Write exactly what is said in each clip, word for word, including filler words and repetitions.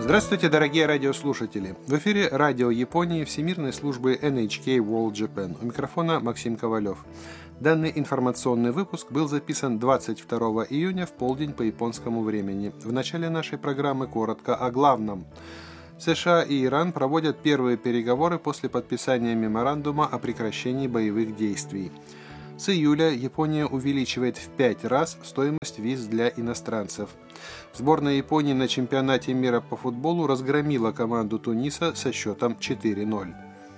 Здравствуйте, дорогие радиослушатели! В эфире радио Японии Всемирной службы эн эйч кей World Japan. У микрофона Максим Ковалев. Данный информационный выпуск был записан двадцать второго июня в полдень по японскому времени. В начале нашей программы коротко о главном. США и Иран проводят первые переговоры после подписания меморандума о прекращении боевых действий. С июля Япония увеличивает в пять раз стоимость виз для иностранцев. Сборная Японии на чемпионате мира по футболу разгромила команду Туниса со счетом четыре ноль.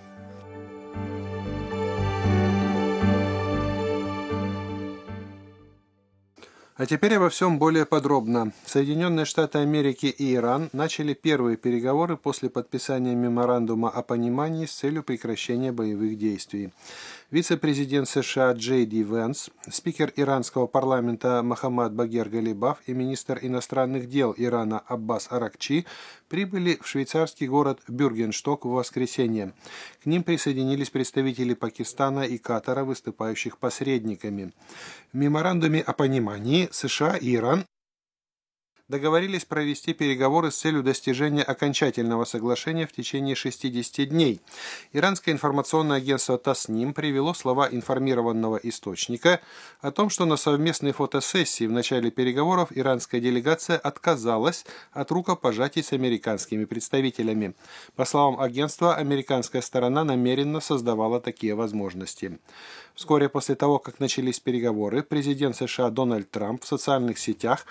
А теперь обо всем более подробно. Соединенные Штаты Америки и Иран начали первые переговоры после подписания меморандума о понимании с целью прекращения боевых действий. Вице-президент США Джей Ди Венс, спикер иранского парламента Мохаммад Багер Галибаф и министр иностранных дел Ирана Аббас Аракчи прибыли в швейцарский город Бюргеншток в воскресенье. К ним присоединились представители Пакистана и Катара, выступающих посредниками. В меморандуме о понимании США и Иран договорились провести переговоры с целью достижения окончательного соглашения в течение шестидесяти дней. Иранское информационное агентство Тасним привело слова информированного источника о том, что на совместной фотосессии в начале переговоров иранская делегация отказалась от рукопожатий с американскими представителями. По словам агентства, американская сторона намеренно создавала такие возможности. Вскоре после того, как начались переговоры, президент США Дональд Трамп в социальных сетях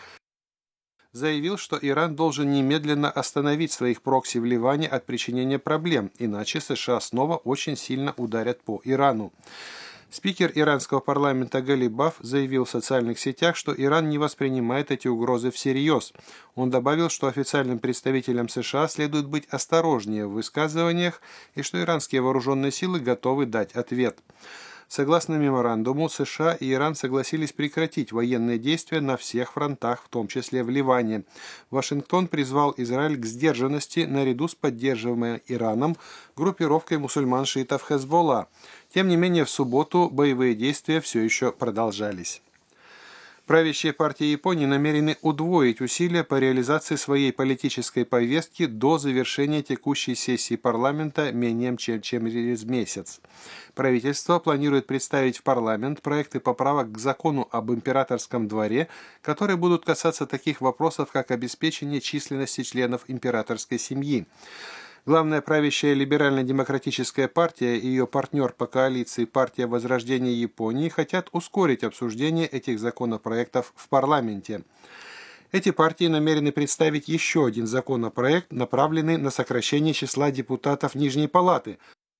заявил, что Иран должен немедленно остановить своих прокси в Ливане от причинения проблем, иначе США снова очень сильно ударят по Ирану. Спикер иранского парламента Галибаф заявил в социальных сетях, что Иран не воспринимает эти угрозы всерьез. Он добавил, что официальным представителям США следует быть осторожнее в высказываниях и что иранские вооруженные силы готовы дать ответ. Согласно меморандуму, США и Иран согласились прекратить военные действия на всех фронтах, в том числе в Ливане. Вашингтон призвал Израиль к сдержанности наряду с поддерживаемой Ираном группировкой мусульман-шиитов Хезболла. Тем не менее, в субботу боевые действия все еще продолжались. Правящие партии Японии намерены удвоить усилия по реализации своей политической повестки до завершения текущей сессии парламента менее чем через месяц. Правительство планирует представить в парламент проекты поправок к закону об императорском дворе, которые будут касаться таких вопросов, как обеспечение численности членов императорской семьи. Главная правящая либерально-демократическая партия и ее партнер по коалиции «Партия Возрождения Японии» хотят ускорить обсуждение этих законопроектов в парламенте. Эти партии намерены представить еще один законопроект, направленный на сокращение числа депутатов Нижней Палаты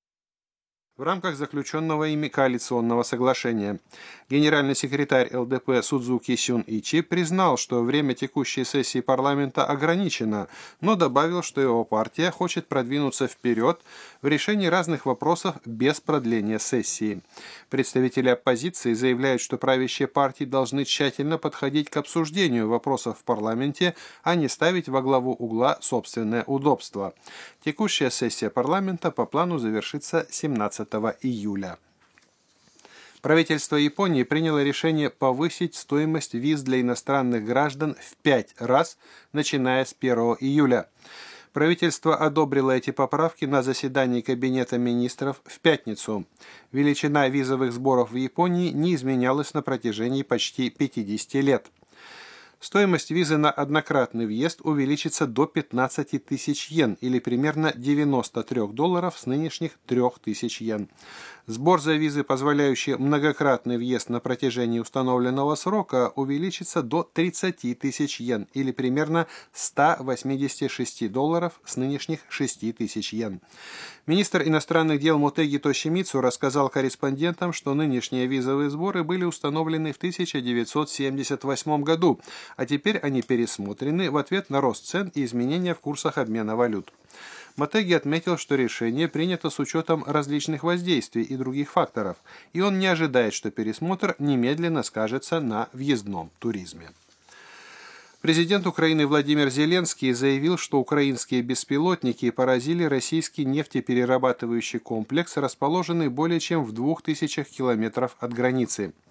в рамках заключенного ими коалиционного соглашения. Генеральный секретарь эл дэ пэ Судзуки Сюн-Ичи признал, что время текущей сессии парламента ограничено, но добавил, что его партия хочет продвинуться вперед в решении разных вопросов без продления сессии. Представители оппозиции заявляют, что правящие партии должны тщательно подходить к обсуждению вопросов в парламенте, а не ставить во главу угла собственное удобство. Текущая сессия парламента по плану завершится семнадцатого июля. Правительство Японии приняло решение повысить стоимость виз для иностранных граждан в пять раз, начиная с первого июля. Правительство одобрило эти поправки на заседании Кабинета министров в пятницу. Величина визовых сборов в Японии не изменялась на протяжении почти пятидесяти лет. Стоимость визы на однократный въезд увеличится до пятнадцати тысяч йен, или примерно девяноста трёх долларов с нынешних трёх тысяч йен. Сбор за визы, позволяющий многократный въезд на протяжении установленного срока, увеличится до тридцати тысяч йен, или примерно ста восьмидесяти шести долларов с нынешних шести тысяч йен. Министр иностранных дел Мотеги Тошимицу рассказал корреспондентам, что нынешние визовые сборы были установлены в тысяча девятьсот семьдесят восьмом году, а теперь они пересмотрены в ответ на рост цен и изменения в курсах обмена валют. Мотеги отметил, что решение принято с учетом различных воздействий и других факторов, и он не ожидает, что пересмотр немедленно скажется на въездном туризме. Президент Украины Владимир Зеленский заявил, что украинские беспилотники поразили российский нефтеперерабатывающий комплекс, расположенный более чем в двух тысячах километров от границы.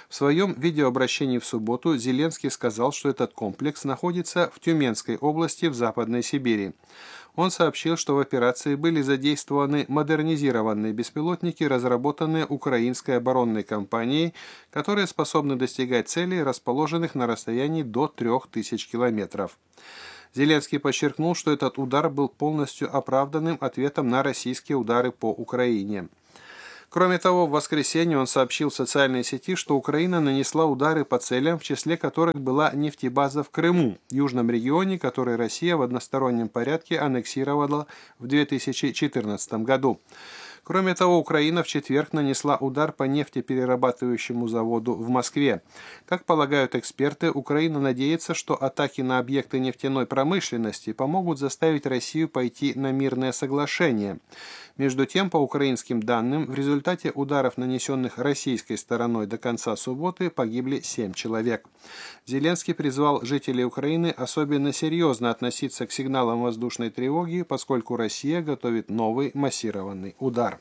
В своем видеообращении в субботу Зеленский сказал, что этот комплекс находится в Тюменской области в Западной Сибири. Он сообщил, что в операции были задействованы модернизированные беспилотники, разработанные украинской оборонной компанией, которые способны достигать целей, расположенных на расстоянии до трёх тысяч километров. Зеленский подчеркнул, что этот удар был полностью оправданным ответом на российские удары по Украине. Кроме того, в воскресенье он сообщил в социальной сети, что Украина нанесла удары по целям, в числе которых была нефтебаза в Крыму, южном регионе, который Россия в одностороннем порядке аннексировала в две тысячи четырнадцатом году. Кроме того, Украина в четверг нанесла удар по нефтеперерабатывающему заводу в Москве. Как полагают эксперты, Украина надеется, что атаки на объекты нефтяной промышленности помогут заставить Россию пойти на мирное соглашение. Между тем, по украинским данным, в результате ударов, нанесенных российской стороной до конца субботы, погибли семь человек. Зеленский призвал жителей Украины особенно серьезно относиться к сигналам воздушной тревоги, поскольку Россия готовит новый массированный удар.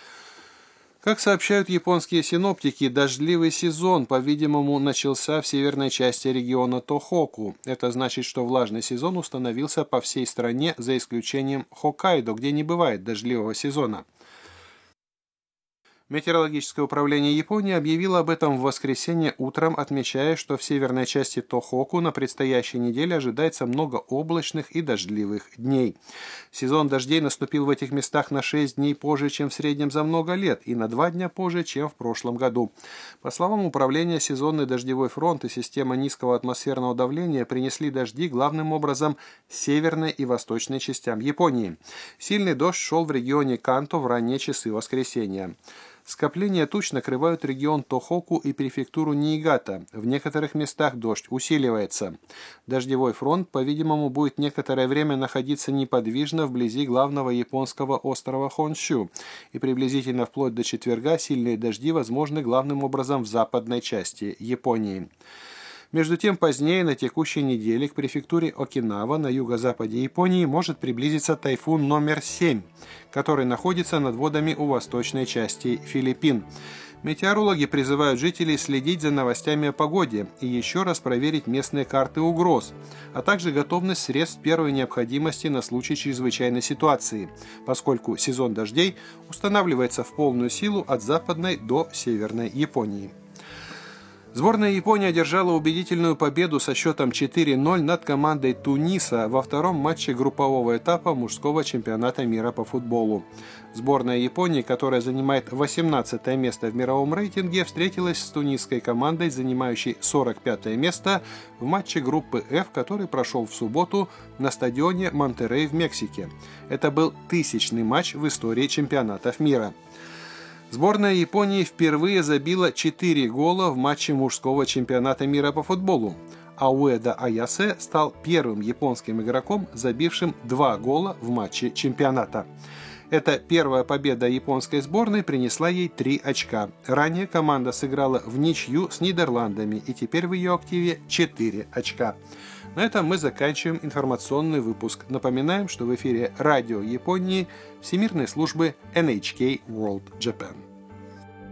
Как сообщают японские синоптики, дождливый сезон, по-видимому, начался в северной части региона Тохоку. Это значит, что влажный сезон установился по всей стране, за исключением Хоккайдо, где не бывает дождливого сезона. Метеорологическое управление Японии объявило об этом в воскресенье утром, отмечая, что в северной части Тохоку на предстоящей неделе ожидается много облачных и дождливых дней. Сезон дождей наступил в этих местах на шесть дней позже, чем в среднем за много лет, и на два дня позже, чем в прошлом году. По словам управления, сезонный дождевой фронт и система низкого атмосферного давления принесли дожди главным образом северной и восточной частям Японии. Сильный дождь шел в регионе Канто в ранние часы воскресенья. Скопления туч накрывают регион Тохоку и префектуру Ниигата. В некоторых местах дождь усиливается. Дождевой фронт, по-видимому, будет некоторое время находиться неподвижно вблизи главного японского острова Хонсю, и приблизительно вплоть до четверга сильные дожди возможны главным образом в западной части Японии. Между тем, позднее на текущей неделе к префектуре Окинава на юго-западе Японии может приблизиться тайфун номер семь, который находится над водами у восточной части Филиппин. Метеорологи призывают жителей следить за новостями о погоде и еще раз проверить местные карты угроз, а также готовность средств первой необходимости на случай чрезвычайной ситуации, поскольку сезон дождей устанавливается в полную силу от западной до северной Японии. Сборная Японии одержала убедительную победу со счетом четыре ноль над командой Туниса во втором матче группового этапа мужского чемпионата мира по футболу. Сборная Японии, которая занимает восемнадцатое место в мировом рейтинге, встретилась с тунисской командой, занимающей сорок пятое место в матче группы F, который прошел в субботу на стадионе Монтеррей в Мексике. Это был тысячный матч в истории чемпионатов мира. Сборная Японии впервые забила четыре гола в матче мужского чемпионата мира по футболу, а Уэда Аясе стал первым японским игроком, забившим два гола в матче чемпионата. Эта первая победа японской сборной принесла ей три очка. Ранее команда сыграла в ничью с Нидерландами, и теперь в ее активе четыре очка. На этом мы заканчиваем информационный выпуск. Напоминаем, что в эфире радио Японии Всемирной службы эн эйч кей World Japan.